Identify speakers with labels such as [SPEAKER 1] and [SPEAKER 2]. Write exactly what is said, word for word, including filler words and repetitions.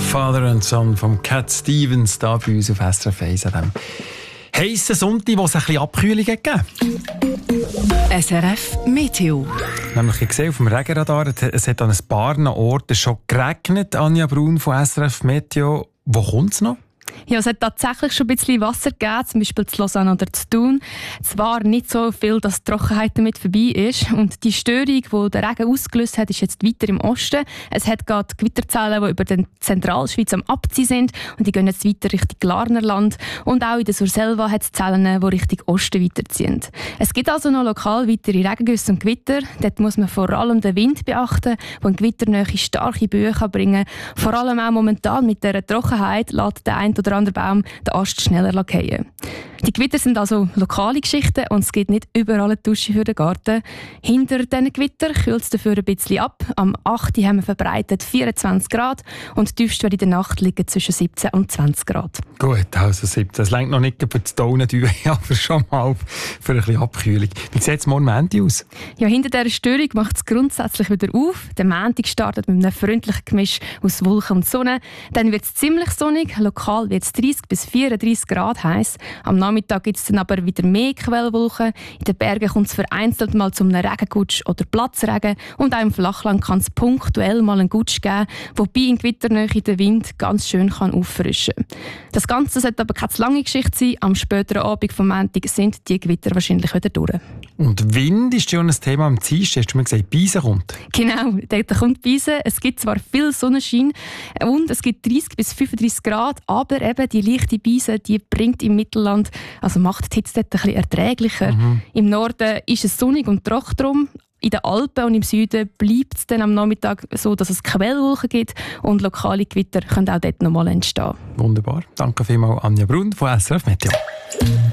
[SPEAKER 1] Father and Son von Cat Stevens da bei uns auf S R F eins an diesem heissen Sonntag, wo es ein bisschen Abkühlung gegeben.
[SPEAKER 2] S R F Meteo.
[SPEAKER 1] Nämlich gesehen auf dem Regenradar, es hat an ein paar Orten schon geregnet. Anja Brun von S R F Meteo. Wo kommt es noch?
[SPEAKER 3] Ja, es hat tatsächlich schon ein bisschen Wasser gegeben, zum Beispiel zu Lausanne oder zu Thun. Zwar nicht so viel, dass die Trockenheit damit vorbei ist. Und die Störung, die der Regen ausgelöst hat, ist jetzt weiter im Osten. Es hat gerade Gewitterzellen, die über die Zentralschweiz am Abziehen sind. Und die gehen jetzt weiter Richtung Glarnerland. Und auch in der Surselva hat es Zellen, die Richtung Osten weiterziehen. Es gibt also noch lokal weitere Regengüsse und Gewitter. Dort muss man vor allem den Wind beachten, der in Gewitternähe starke Böen bringen kann. Vor allem auch momentan mit dieser Trockenheit lässt der ein oder andere Baum den Ast schneller fallen. Die Gewitter sind also lokale Geschichten und es gibt nicht überall eine Dusche für den Garten. Hinter diesen Gewitter kühlt es dafür ein bisschen ab. Am acht haben wir verbreitet vierundzwanzig Grad und die tiefste in der Nacht liegen zwischen siebzehn und zwanzig Grad.
[SPEAKER 1] Gut, also siebzehn. Es reicht noch nicht für die Donendüe, aber schon mal für ein bisschen Abkühlung. Wie sieht es morgen Montag aus?
[SPEAKER 3] Ja, hinter dieser Störung macht es grundsätzlich wieder auf. Der Montag startet mit einem freundlichen Gemisch aus Wolken und Sonne. Dann wird es ziemlich sonnig. Lokal wird es dreißig bis vierunddreißig Grad heiß. Am Nachmittag gibt es dann aber wieder mehr Quellwolken. In den Bergen kommt es vereinzelt mal zu einem Regengutsch oder Platzregen. Und auch im Flachland kann es punktuell mal einen Gutsch geben, wobei in Gewitternähe der Wind ganz schön kann auffrischen kann. Das Ganze sollte aber keine zu lange Geschichte sein. Am späteren Abend vom Montag sind die Gewitter wahrscheinlich wieder durch.
[SPEAKER 1] Und Wind ist ja ein Thema am Dienstag. Hast du mir gesagt, Beise kommt?
[SPEAKER 3] Genau, dort kommt Beise. Es gibt zwar viel Sonnenschein und es gibt dreißig bis fünfunddreißig Grad, aber eben die leichte Beise, die bringt im Mittelland, also macht die Hitze dort ein bisschen erträglicher. Mhm. Im Norden ist es sonnig und trocken drum. In den Alpen und im Süden bleibt es dann am Nachmittag so, dass es Quellwolken gibt und lokale Gewitter können auch dort nochmal entstehen.
[SPEAKER 1] Wunderbar. Danke vielmals, Anja Brun von S R F Meteo.